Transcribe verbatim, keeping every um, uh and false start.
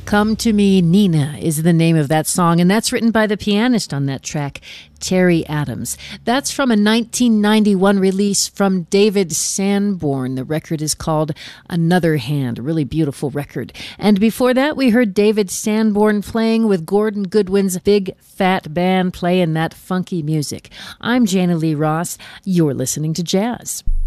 Come to Me, Nina is the name of that song, and that's written by the pianist on that track, Terry Adams. That's from a nineteen ninety-one release from David Sanborn. The record is called Another Hand, a really beautiful record. And before that, we heard David Sanborn playing with Gordon Goodwin's Big Fat Band playing that funky music. I'm Jana Lee Ross. You're listening to Jazz.